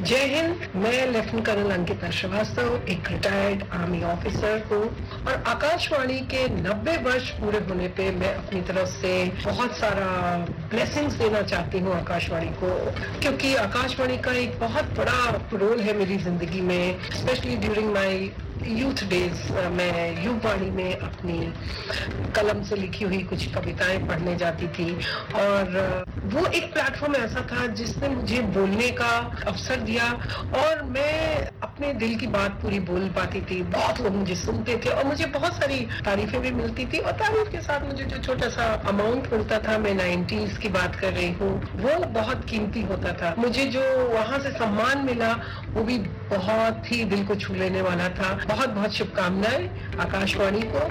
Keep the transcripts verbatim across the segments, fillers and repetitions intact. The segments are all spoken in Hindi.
जय हिंद। मैं लेफ्टिनेंट कर्नल अंकिता श्रीवास्तव, एक रिटायर्ड आर्मी ऑफिसर हूँ और आकाशवाणी के नब्बे वर्ष पूरे होने पे मैं अपनी तरफ से बहुत सारा ब्लेसिंग्स देना चाहती हूँ आकाशवाणी को, क्योंकि आकाशवाणी का एक बहुत बड़ा रोल है मेरी जिंदगी में, specially during my youth days. मैं युववाणी में अपनी कलम से लिखी हुई कुछ कविताएं पढ़ने जाती थी और वो एक प्लेटफॉर्म ऐसा था जिसने मुझे बोलने का अवसर दिया और मैं अपने दिल की बात पूरी बोल पाती थी। बहुत लोग मुझे सुनते थे और मुझे बहुत सारी तारीफें भी मिलती थी और तारीफ के साथ मुझे जो छोटा सा अमाउंट मिलता था, मैं नाइन्टीज की बात कर रही हूँ, वो बहुत कीमती होता था। मुझे जो वहाँ से सम्मान मिला वो भी बहुत ही दिल को छू लेने वाला था। बहुत बहुत शुभकामनाएं आकाशवाणी को।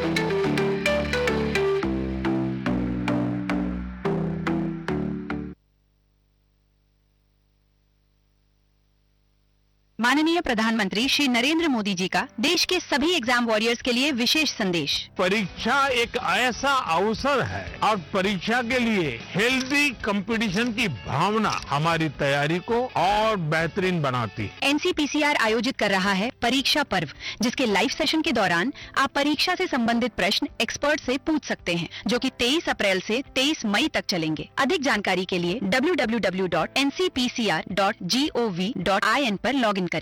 माननीय प्रधानमंत्री श्री नरेंद्र मोदी जी का देश के सभी एग्जाम वॉरियर्स के लिए विशेष संदेश। परीक्षा एक ऐसा अवसर है और परीक्षा के लिए हेल्दी कंपटीशन की भावना हमारी तैयारी को और बेहतरीन बनाती है। एनसीपीसीआर आयोजित कर रहा है परीक्षा पर्व, जिसके लाइव सेशन के दौरान आप परीक्षा से संबंधित प्रश्न एक्सपर्ट से पूछ सकते हैं, जो कि तेईस अप्रैल से तेईस मई तक चलेंगे। अधिक जानकारी के लिए W W W dot N C P C R dot G O V dot I N पर लॉग इन